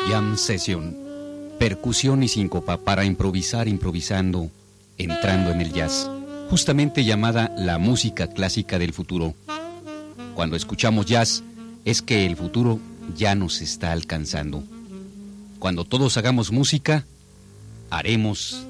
Jam Session, percusión y síncopa para improvisar improvisando, entrando en el jazz, justamente llamada la música clásica del futuro. Cuando escuchamos jazz, es que el futuro ya nos está alcanzando. Cuando todos hagamos música, haremos